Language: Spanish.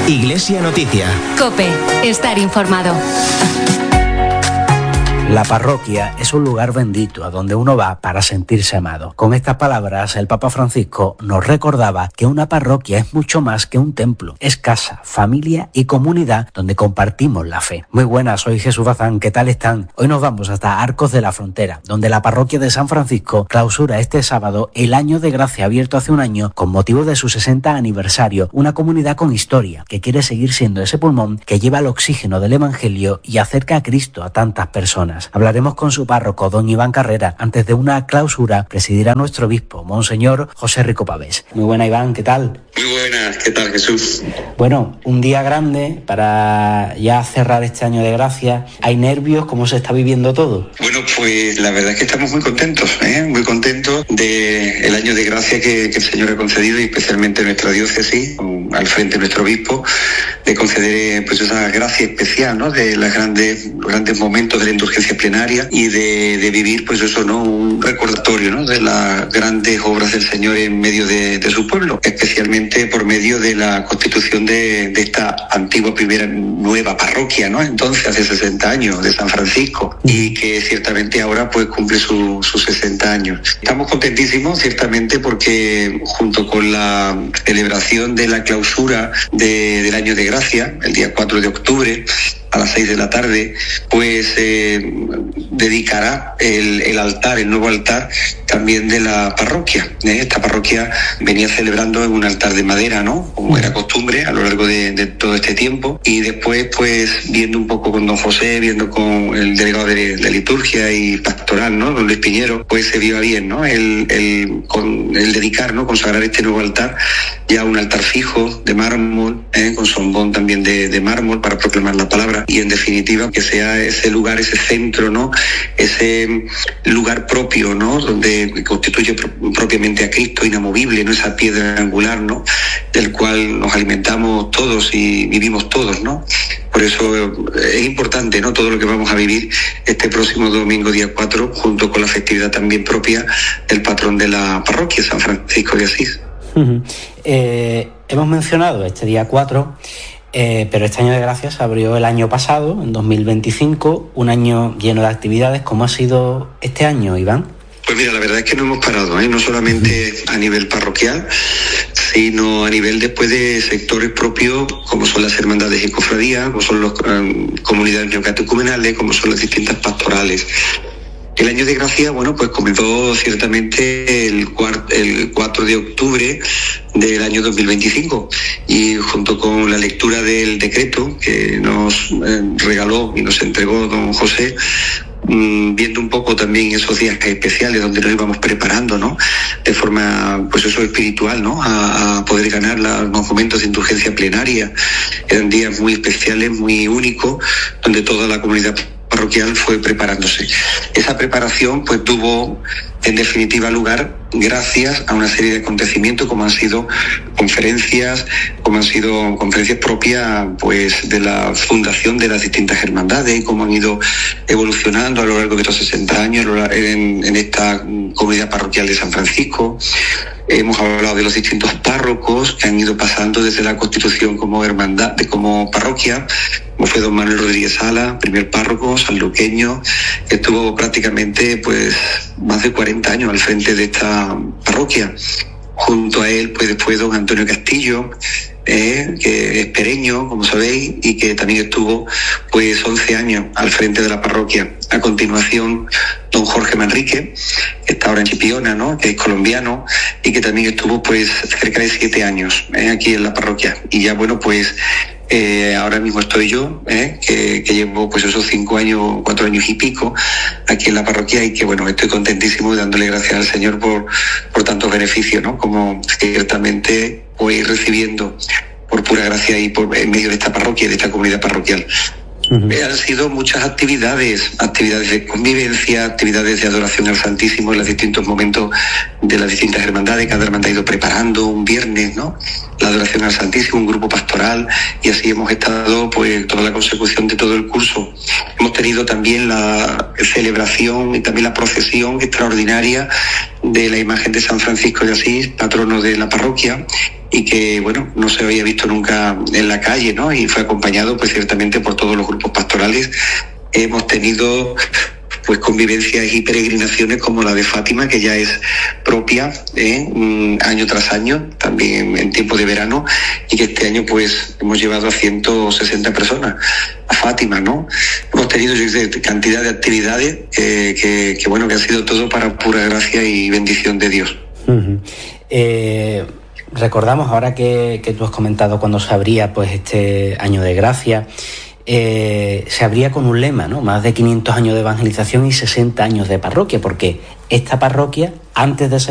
Iglesia Noticia. COPE. Estar informado. La parroquia es un lugar bendito a donde uno va para sentirse amado. Con estas palabras, el Papa Francisco nos recordaba que una parroquia es mucho más que un templo. Es casa, familia y comunidad donde compartimos la fe. Muy buenas, soy Jesús Bazán. ¿Qué tal están? Hoy nos vamos hasta Arcos de la Frontera, donde la parroquia de San Francisco clausura este sábado el Año de Gracia abierto hace un año con motivo de su 60 aniversario. Una comunidad con historia que quiere seguir siendo ese pulmón que lleva el oxígeno del Evangelio y acerca a Cristo a tantas personas. Hablaremos con su párroco, don Iván Carrera. Antes de una clausura, presidirá nuestro obispo, Monseñor José Rico Pavés. Muy buena, Iván, ¿qué tal? Muy buenas, ¿qué tal, Jesús? Bueno, un día grande para ya cerrar este Año de Gracia. ¿Hay nervios? ¿Cómo se está viviendo todo? Bueno, pues la verdad es que estamos muy contentos del Año de Gracia que el Señor ha concedido, y especialmente nuestra diócesis, al frente de nuestro obispo, de conceder pues esa gracia especial, ¿no?, de los grandes momentos de la indulgencia plenaria y de vivir pues eso, ¿no?, un recordatorio, ¿no?, de las grandes obras del Señor en medio de su pueblo, especialmente por medio de la constitución de esta antigua primera nueva parroquia, ¿no?, entonces hace 60 años, de San Francisco, y que ciertamente ahora pues cumple sus 60 años. Estamos contentísimos ciertamente porque junto con la celebración de la clausura del Año de Gracia, el día 4 de octubre, a las 6 de la tarde, pues dedicará el nuevo altar también de la parroquia. Esta parroquia venía celebrando en un altar de madera, ¿no?, como era costumbre a lo largo de todo este tiempo, y después pues viendo un poco con don José, viendo con el delegado de liturgia y pastoral, ¿no?, don Luis Piñero, pues se vio bien, ¿no?, el dedicar, ¿no?, consagrar este nuevo altar, ya un altar fijo de mármol, con zombón también de mármol para proclamar la palabra, y en definitiva que sea ese lugar, ese centro, ¿no?, ese lugar propio, ¿no?, donde constituye propiamente a Cristo inamovible, ¿no?, esa piedra angular, ¿no?, del cual nos alimentamos todos y vivimos todos, ¿no? Por eso es importante, ¿no?, todo lo que vamos a vivir este próximo domingo, día 4, junto con la festividad también propia del patrón de la parroquia, San Francisco de Asís. Hemos mencionado este día 4, pero este Año de Gracia se abrió el año pasado, en 2025, un año lleno de actividades. ¿Cómo ha sido este año, Iván? Pues mira, la verdad es que no hemos parado, no solamente a nivel parroquial, sino a nivel después de sectores propios, como son las hermandades y cofradías, como son las comunidades neocatecumenales, como son las distintas pastorales. El Año de Gracia, bueno, pues comenzó ciertamente el 4 de octubre del año 2025, y junto con la lectura del decreto que nos regaló y nos entregó don José, viendo un poco también esos días especiales donde nos íbamos preparando, ¿no?, de forma, pues eso, espiritual, ¿no?, a poder ganar los momentos de indulgencia plenaria. Eran días muy especiales, muy únicos, donde toda la comunidad parroquial fue preparándose. Esa preparación pues tuvo en definitiva lugar gracias a una serie de acontecimientos, como han sido conferencias propias pues de la fundación de las distintas hermandades, y cómo han ido evolucionando a lo largo de estos 60 años en esta comunidad parroquial de San Francisco. Hemos hablado de los distintos párrocos que han ido pasando desde la constitución como hermandad, como parroquia, como fue don Manuel Rodríguez Sala, primer párroco sanluqueño, que estuvo prácticamente pues más de 40 años al frente de esta parroquia. Junto a él, pues después don Antonio Castillo, que es pereño, como sabéis, y que también estuvo pues 11 años al frente de la parroquia. A continuación, don Jorge Manrique, que está ahora en Chipiona, ¿no?, que es colombiano, y que también estuvo pues cerca de 7 años aquí en la parroquia. Y ya bueno, pues ahora mismo estoy yo, que llevo pues esos 5 años, 4 años y pico aquí en la parroquia, y que bueno, estoy contentísimo dándole gracias al Señor por tantos beneficios, ¿no?, como ciertamente voy recibiendo por pura gracia y en medio de esta parroquia y de esta comunidad parroquial. Han sido muchas actividades de convivencia, actividades de adoración al Santísimo en los distintos momentos de las distintas hermandades. Cada hermandad ha ido preparando un viernes, ¿no?, la adoración al Santísimo, un grupo pastoral, y así hemos estado pues toda la consecución de todo el curso. Hemos tenido también la celebración y también la procesión extraordinaria de la imagen de San Francisco de Asís, patrono de la parroquia, y que, bueno, no se había visto nunca en la calle, ¿no? Y fue acompañado, pues, ciertamente por todos los grupos pastorales. Hemos tenido, pues, convivencias y peregrinaciones como la de Fátima, que ya es propia, año tras año, también en tiempo de verano, y que este año, pues, hemos llevado a 160 personas a Fátima, ¿no? Hemos tenido cantidad de actividades que ha sido todo para pura gracia y bendición de Dios. Uh-huh. Recordamos ahora que tú has comentado cuando se abría pues este año de gracia, se abría con un lema, ¿no? Más de 500 años de evangelización y 60 años de parroquia, porque esta parroquia, antes de ser